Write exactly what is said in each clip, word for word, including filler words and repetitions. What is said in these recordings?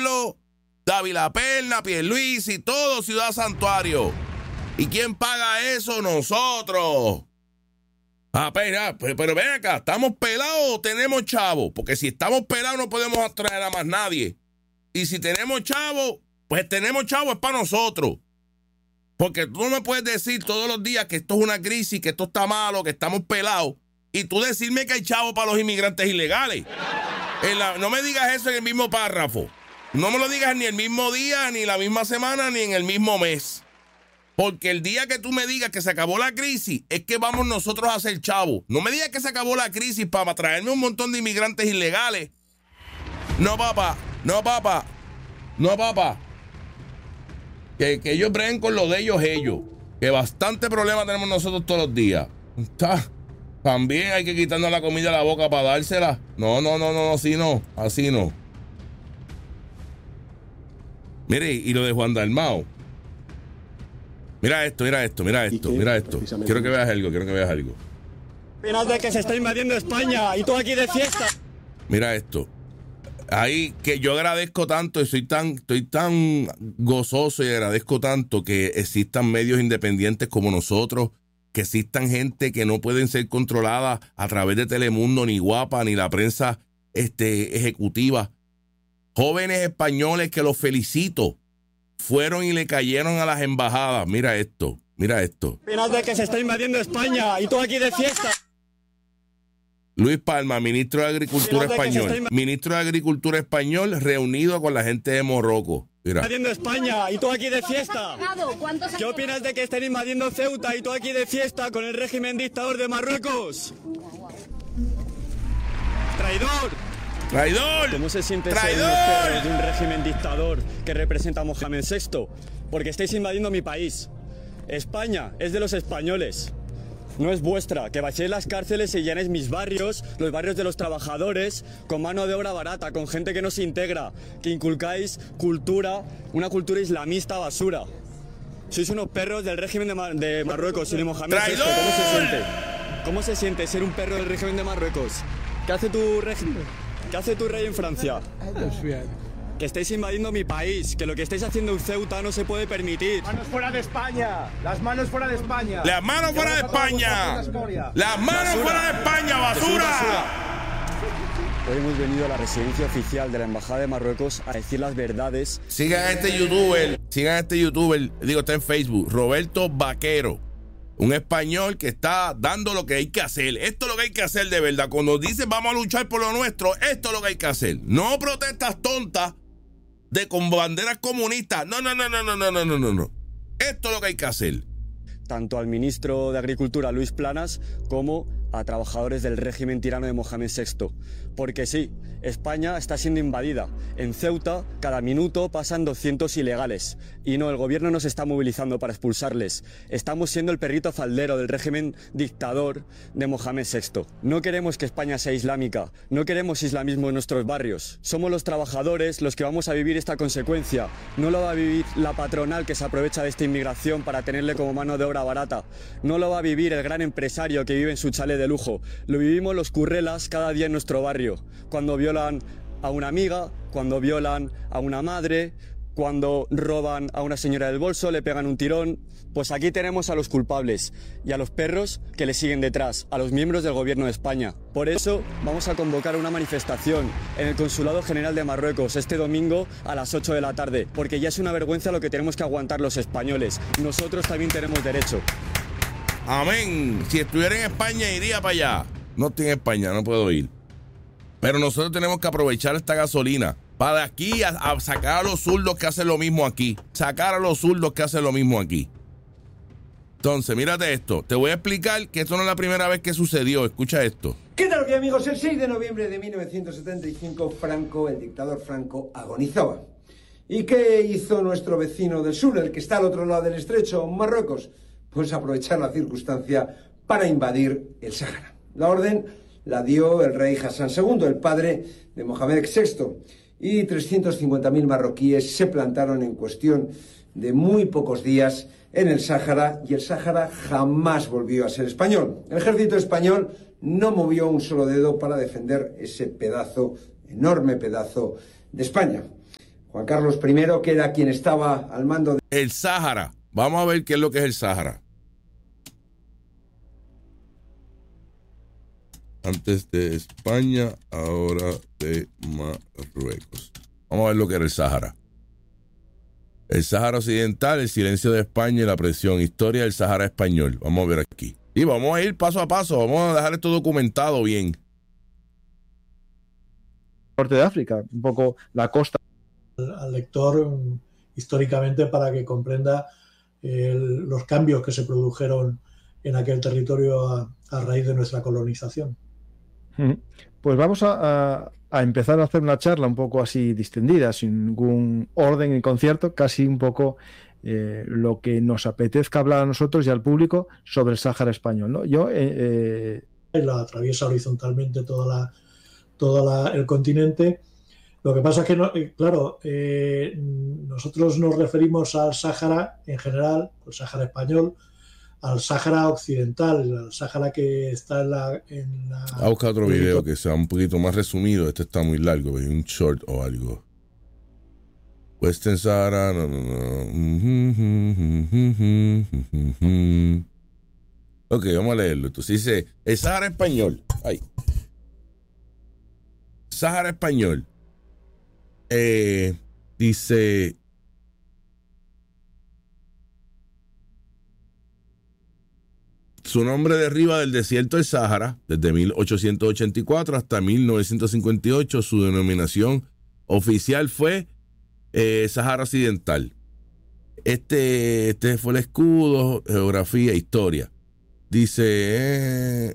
Pueblo, Dávila Perna, Pierluisi, todo Ciudad Santuario. ¿Y quién paga eso? Nosotros. Ah, pero, pero ven acá, ¿estamos pelados o tenemos chavos? Porque si estamos pelados no podemos atraer a más nadie. Y si tenemos chavos, pues tenemos chavos es para nosotros. Porque tú no me puedes decir todos los días que esto es una crisis, que esto está malo, que estamos pelados, y tú decirme que hay chavos para los inmigrantes ilegales. En la, no me digas eso en el mismo párrafo. No me lo digas ni el mismo día, ni la misma semana, ni en el mismo mes. Porque el día que tú me digas que se acabó la crisis, es que vamos nosotros a hacer chavos. No me digas que se acabó la crisis para traerme un montón de inmigrantes ilegales. No, papá. No, papá. No, papá. Que, que ellos breguen con lo de ellos, ellos. Que bastante problema tenemos nosotros todos los días. Está. También hay que quitarnos la comida de la boca para dársela. No, no, no, no, así no. Así no. Mire, y lo de Juan Dalmao. Mira esto, mira esto, mira esto, mira esto. Quiero que veas algo, quiero que veas algo. Opinas de que se está invadiendo España y tú aquí de fiesta. Mira esto. Ahí que yo agradezco tanto y soy tan, estoy tan gozoso y agradezco tanto que existan medios independientes como nosotros, que existan gente que no pueden ser controlada a través de Telemundo, ni Guapa, ni la prensa este, ejecutiva. Jóvenes españoles que los felicito. Fueron y le cayeron a las embajadas. Mira esto, mira esto. Opinas de que se está invadiendo España y tú aquí de fiesta. Luis Palma, ministro de Agricultura español. Ministro de Agricultura español reunido con la gente de Morroco. Mira. Invadiendo España y tú aquí de fiesta. ¿Qué opinas de que estén invadiendo Ceuta y tú aquí de fiesta con el régimen dictador de Marruecos? ¡Traidor! ¡Traidor! ¿Cómo se siente ¡Traidor! ser de un régimen dictador que representa a Mohamed sexto? Porque estáis invadiendo mi país. España es de los españoles. No es vuestra, que vayáis las cárceles y llenéis mis barrios, los barrios de los trabajadores, con mano de obra barata, con gente que no se integra, que inculcáis cultura, una cultura islamista basura. Sois unos perros del régimen de, Mar de Marruecos y de Mohamed sexto. ¿Cómo se siente? ¿Cómo se siente ser un perro del régimen de Marruecos? ¿Qué hace tu régimen? ¿Qué hace tu rey en Francia? Que estáis invadiendo mi país, que lo que estáis haciendo en Ceuta no se puede permitir. ¡Manos fuera de España! ¡Las manos fuera de España! ¡Las manos fuera de España! ¡Las manos fuera de España, basura! Hoy hemos venido a la residencia oficial de la Embajada de Marruecos a decir las verdades. Sigan a este youtuber, sigan a este youtuber, digo, está en Facebook, Roberto Vaquero. Un español que está dando lo que hay que hacer. Esto es lo que hay que hacer de verdad. Cuando dicen vamos a luchar por lo nuestro, esto es lo que hay que hacer. No protestas tontas de con banderas comunistas. No, no, no, no, no, no, no, no, no. Esto es lo que hay que hacer. Tanto al ministro de Agricultura, Luis Planas, como a trabajadores del régimen tirano de Mohamed sexto. Porque sí, España está siendo invadida. En Ceuta, cada minuto pasan doscientos ilegales. Y no, el gobierno no se está movilizando para expulsarles. Estamos siendo el perrito faldero del régimen dictador de Mohamed sexto. No queremos que España sea islámica. No queremos islamismo en nuestros barrios. Somos los trabajadores los que vamos a vivir esta consecuencia. No lo va a vivir la patronal que se aprovecha de esta inmigración para tenerle como mano de obra barata. No lo va a vivir el gran empresario que vive en su chalet de lujo. Lo vivimos los currelas cada día en nuestro barrio. Cuando violan a una amiga, cuando violan a una madre, cuando roban a una señora del bolso, le pegan un tirón. Pues aquí tenemos a los culpables y a los perros que le siguen detrás, a los miembros del gobierno de España. Por eso vamos a convocar una manifestación en el Consulado General de Marruecos este domingo a las ocho de la tarde, porque ya es una vergüenza lo que tenemos que aguantar los españoles. Nosotros también tenemos derecho. Amén. Si estuviera en España iría para allá. No estoy en España, no puedo ir. Pero nosotros tenemos que aprovechar esta gasolina para de aquí a, a sacar a los zurdos que hacen lo mismo aquí. Sacar a los zurdos que hacen lo mismo aquí. Entonces, mírate esto. Te voy a explicar que esto no es la primera vez que sucedió. Escucha esto. ¿Qué tal, aquí, amigos? El seis de noviembre de mil novecientos setenta y cinco, Franco, el dictador Franco, agonizaba. ¿Y qué hizo nuestro vecino del sur, el que está al otro lado del estrecho, Marruecos? Pues aprovechar la circunstancia para invadir el Sáhara. La orden la dio el rey Hassan segundo, el padre de Mohamed sexto, y trescientos cincuenta mil marroquíes se plantaron en cuestión de muy pocos días en el Sáhara, y el Sáhara jamás volvió a ser español. El ejército español no movió un solo dedo para defender ese pedazo, enorme pedazo de España. Juan Carlos primero, que era quien estaba al mando de... El Sáhara. Vamos a ver qué es lo que es el Sáhara. Antes de España, ahora de Marruecos. Vamos a ver lo que era el Sáhara. El Sáhara Occidental, el silencio de España y la presión. Historia del Sáhara español. Vamos a ver aquí. Y vamos a ir paso a paso. Vamos a dejar esto documentado bien. Norte de África, un poco la costa. Al lector históricamente para que comprenda el, los cambios que se produjeron en aquel territorio a, a raíz de nuestra colonización. Pues vamos a, a, a empezar a hacer una charla un poco así distendida, sin ningún orden ni concierto, casi un poco eh, lo que nos apetezca hablar a nosotros y al público sobre el Sáhara español, ¿no? Yo eh, eh... la atraviesa horizontalmente toda la, todo la, el continente. Lo que pasa es que, no, claro, eh, nosotros nos referimos al Sáhara en general, el Sáhara español, al Sáhara occidental, al Sáhara que está en la... En la a buscar otro video que sea un poquito más resumido. Este está muy largo, un short o algo. Western Sahara, no, no, no. Ok, vamos a leerlo. Entonces dice, el Sáhara español. Ay. Sáhara español. Eh, dice... Su nombre deriva del desierto del Sáhara, desde mil ochocientos ochenta y cuatro hasta mil novecientos cincuenta y ocho. Su denominación oficial fue eh, Sáhara Occidental. Este, este fue el escudo, geografía, historia. Dice... Eh,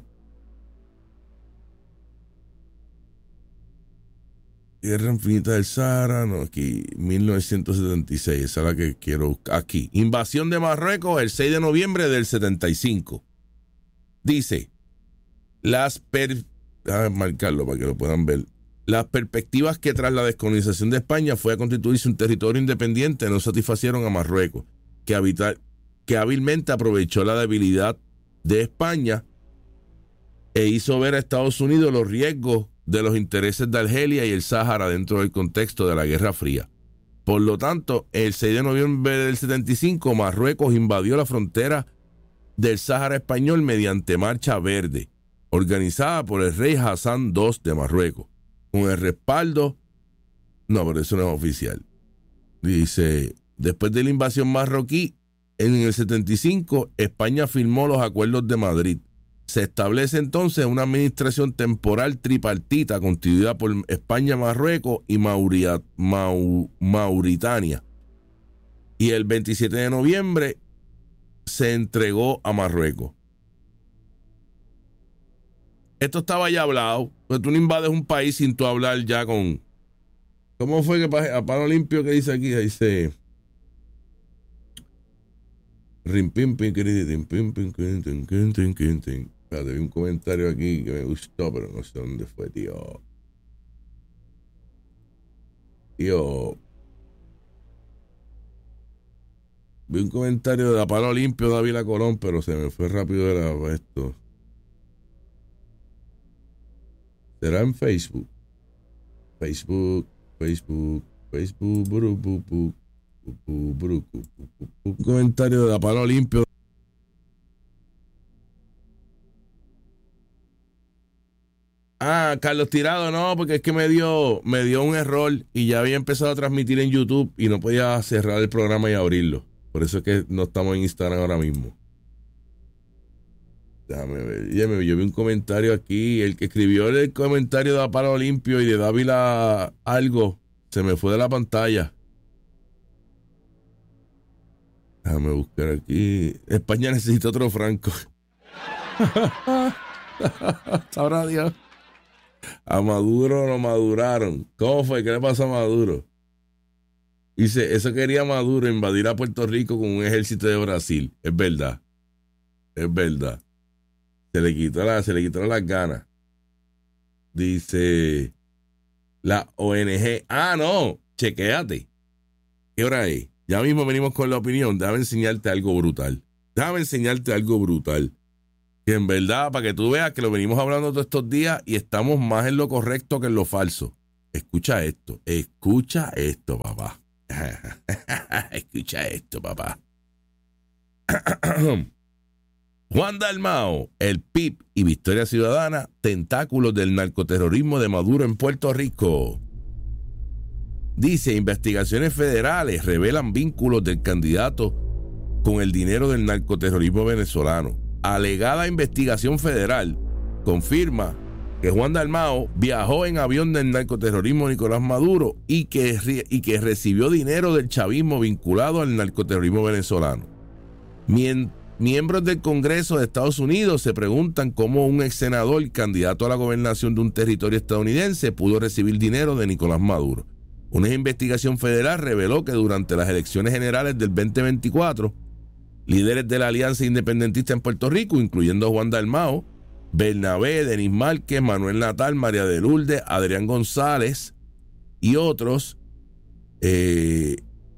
Guerra Infinita del Sáhara, no, aquí, mil novecientos setenta y seis, esa es la que quiero buscar. Aquí, invasión de Marruecos el seis de noviembre del setenta y cinco. Dice, las per... Déjame marcarlo para que lo puedan ver. Las perspectivas que tras la descolonización de España fue a constituirse un territorio independiente no satisfacieron a Marruecos, que, habita... que hábilmente aprovechó la debilidad de España e hizo ver a Estados Unidos los riesgos de los intereses de Argelia y el Sáhara dentro del contexto de la Guerra Fría. Por lo tanto, el seis de noviembre del setenta y cinco, Marruecos invadió la frontera del Sáhara español mediante Marcha Verde, organizada por el rey Hassan segundo de Marruecos, con el respaldo... No, pero eso no es oficial. Dice, después de la invasión marroquí, en el setenta y cinco, España firmó los Acuerdos de Madrid. Se establece entonces una administración temporal tripartita constituida por España, Marruecos y Mauria, Mau, Mauritania. Y el veintisiete de noviembre se entregó a Marruecos. Esto estaba ya hablado, pero tú no invades un país sin tú hablar ya con... ¿Cómo fue que a palo limpio que dice aquí? Dice... Espérate, vi un comentario aquí que me gustó, pero no sé dónde fue, tío. Tío. Vi un comentario de A Palo Limpio de Ávila Colón, pero se me fue rápido de la, esto. ¿Será en Facebook? Facebook, Facebook, Facebook, buru, bu, bu, bu, buru, bu, bu, bu. Un comentario de A Palo Limpio. Ah, Carlos Tirado, no, porque es que me dio, me dio un error y ya había empezado a transmitir en YouTube y no podía cerrar el programa y abrirlo. Por eso es que no estamos en Instagram ahora mismo. Déjame ver. Ya me, yo vi un comentario aquí. El que escribió el comentario de A Palo Limpio y de Dávila algo, se me fue de la pantalla. Déjame buscar aquí. España necesita otro Franco. Sabrá Dios. A Maduro lo maduraron. ¿Cómo fue? ¿Qué le pasó a Maduro? Dice, eso quería Maduro, invadir a Puerto Rico con un ejército de Brasil. Es verdad. Es verdad. Se le quitó, la, se le quitó las ganas. Dice, la O N G. Ah, no. Chequéate. ¿Qué hora es? Ya mismo venimos con la opinión. Déjame enseñarte algo brutal. Déjame enseñarte algo brutal. Que en verdad, para que tú veas que lo venimos hablando todos estos días y estamos más en lo correcto que en lo falso. escucha esto, escucha esto, papá. Escucha esto, papá. Juan Dalmao, el P I B y Victoria Ciudadana, tentáculos del narcoterrorismo de Maduro en Puerto Rico. Dice, investigaciones federales revelan vínculos del candidato con el dinero del narcoterrorismo venezolano. Alegada investigación federal confirma que Juan Dalmao viajó en avión del narcoterrorismo Nicolás Maduro y que, y que recibió dinero del chavismo vinculado al narcoterrorismo venezolano. Mien, miembros del Congreso de Estados Unidos se preguntan cómo un ex senador candidato a la gobernación de un territorio estadounidense pudo recibir dinero de Nicolás Maduro. Una investigación federal reveló que durante las elecciones generales del veinte veinticuatro, líderes de la Alianza Independentista en Puerto Rico, incluyendo a Juan Dalmao, Bernabé, Denis Márquez, Manuel Natal, María de Lourdes, Adrián González y otros, eh,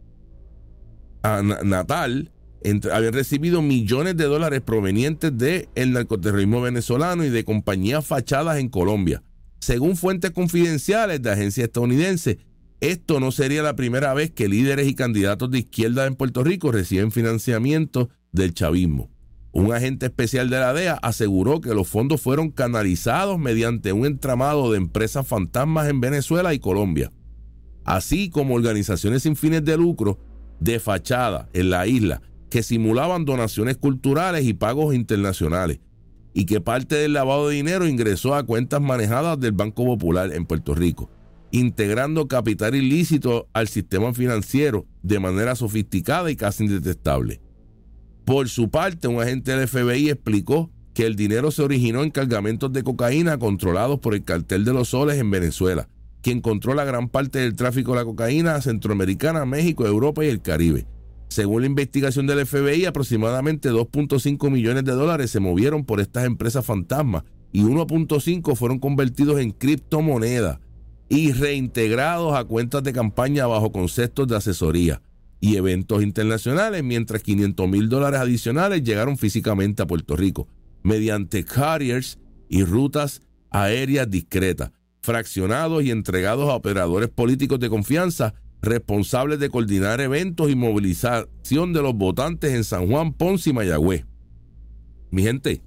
a Natal, entre, habían recibido millones de dólares provenientes del narcoterrorismo venezolano y de compañías fachadas en Colombia. Según fuentes confidenciales de agencias estadounidenses, esto no sería la primera vez que líderes y candidatos de izquierda en Puerto Rico reciben financiamiento del chavismo. Un agente especial de la D E A aseguró que los fondos fueron canalizados mediante un entramado de empresas fantasmas en Venezuela y Colombia, así como organizaciones sin fines de lucro de fachada en la isla que simulaban donaciones culturales y pagos internacionales, y que parte del lavado de dinero ingresó a cuentas manejadas del Banco Popular en Puerto Rico, integrando capital ilícito al sistema financiero de manera sofisticada y casi indetectable. Por su parte, un agente del F B I explicó que el dinero se originó en cargamentos de cocaína controlados por el Cartel de los Soles en Venezuela, quien controla gran parte del tráfico de la cocaína centroamericana, México, Europa y el Caribe. Según la investigación del F B I, aproximadamente dos punto cinco millones de dólares se movieron por estas empresas fantasmas y uno punto cinco fueron convertidos en criptomonedas y reintegrados a cuentas de campaña bajo conceptos de asesoría y eventos internacionales, mientras quinientos mil dólares adicionales llegaron físicamente a Puerto Rico mediante carriers y rutas aéreas discretas, fraccionados y entregados a operadores políticos de confianza responsables de coordinar eventos y movilización de los votantes en San Juan, Ponce y Mayagüez. Mi gente,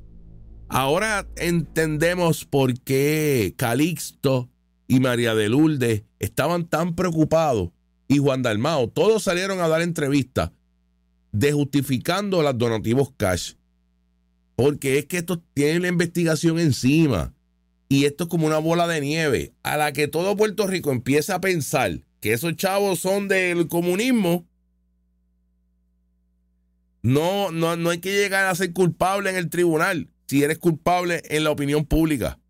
ahora entendemos por qué Calixto y María de Lourdes estaban tan preocupados, y Juan Dalmao, todos salieron a dar entrevistas de justificando los donativos cash, porque es que esto tiene la investigación encima y esto es como una bola de nieve a la que todo Puerto Rico empieza a pensar que esos chavos son del comunismo. No, no, no hay que llegar a ser culpable en el tribunal si eres culpable en la opinión pública.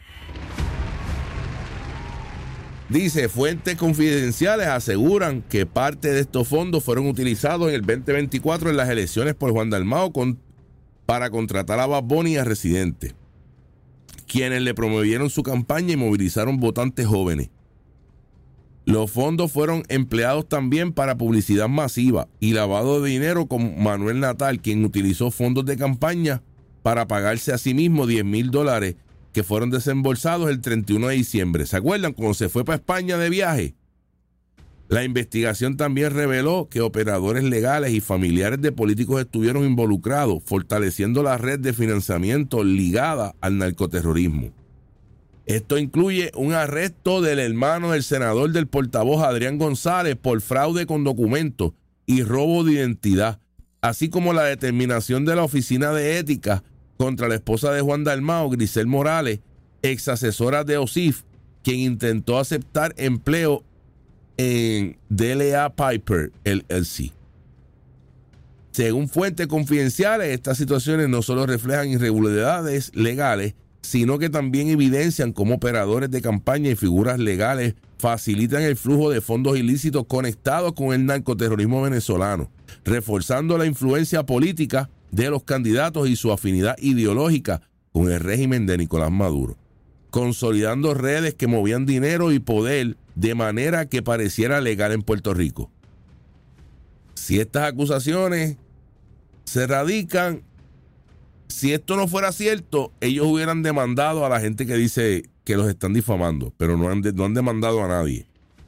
Dice, fuentes confidenciales aseguran que parte de estos fondos fueron utilizados en el veinte veinticuatro en las elecciones por Juan Dalmao con, para contratar a Bad Bunny y a residentes, quienes le promovieron su campaña y movilizaron votantes jóvenes. Los fondos fueron empleados también para publicidad masiva y lavado de dinero con Manuel Natal, quien utilizó fondos de campaña para pagarse a sí mismo diez mil dólares que fueron desembolsados el treinta y uno de diciembre. ¿Se acuerdan cuando se fue para España de viaje? La investigación también reveló que operadores legales y familiares de políticos estuvieron involucrados, fortaleciendo la red de financiamiento ligada al narcoterrorismo. Esto incluye un arresto del hermano del senador del portavoz Adrián González por fraude con documentos y robo de identidad, así como la determinación de la Oficina de Ética contra la esposa de Juan Dalmao, Grisel Morales, ex asesora de O S I F, quien intentó aceptar empleo en D L A Piper L L C. Según fuentes confidenciales, estas situaciones no solo reflejan irregularidades legales, sino que también evidencian cómo operadores de campaña y figuras legales facilitan el flujo de fondos ilícitos conectados con el narcoterrorismo venezolano, reforzando la influencia política de los candidatos y su afinidad ideológica con el régimen de Nicolás Maduro, consolidando redes que movían dinero y poder de manera que pareciera legal en Puerto Rico. Si estas acusaciones se radican, si esto no fuera cierto, ellos hubieran demandado a la gente que dice que los están difamando, pero no han, de, no han demandado a nadie.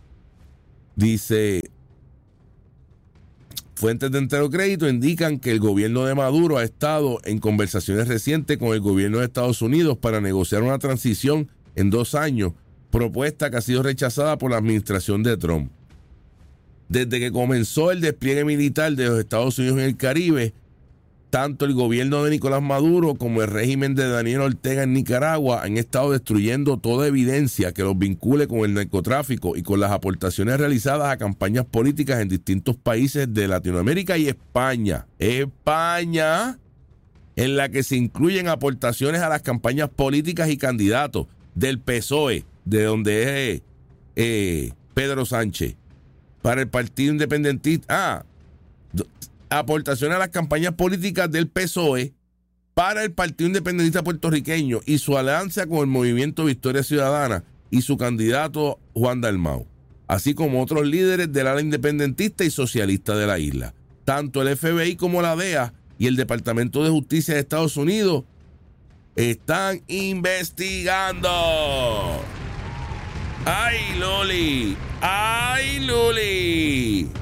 Dice, fuentes de entero crédito indican que el gobierno de Maduro ha estado en conversaciones recientes con el gobierno de Estados Unidos para negociar una transición en dos años, propuesta que ha sido rechazada por la administración de Trump. Desde que comenzó el despliegue militar de los Estados Unidos en el Caribe, tanto el gobierno de Nicolás Maduro como el régimen de Daniel Ortega en Nicaragua han estado destruyendo toda evidencia que los vincule con el narcotráfico y con las aportaciones realizadas a campañas políticas en distintos países de Latinoamérica y España. España, en la que se incluyen aportaciones a las campañas políticas y candidatos del P S O E, de donde es eh, Pedro Sánchez, para el Partido Independentista. Ah, aportaciones a las campañas políticas del P S O E para el Partido Independentista Puertorriqueño y su alianza con el Movimiento Victoria Ciudadana y su candidato Juan Dalmau, así como otros líderes del ala independentista y socialista de la isla. Tanto el F B I como la D E A y el Departamento de Justicia de Estados Unidos están investigando. ¡Ay, Luli! ¡Ay, Luli!